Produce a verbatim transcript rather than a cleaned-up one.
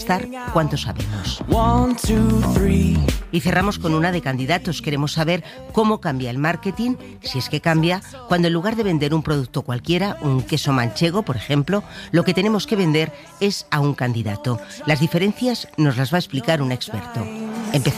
contrastar cuánto sabemos. Y cerramos con una de candidatos. Queremos saber cómo cambia el marketing, si es que cambia, cuando en lugar de vender un producto cualquiera, un queso manchego, por ejemplo, lo que tenemos que vender es a un candidato. Las diferencias nos las va a explicar un experto. Empezamos.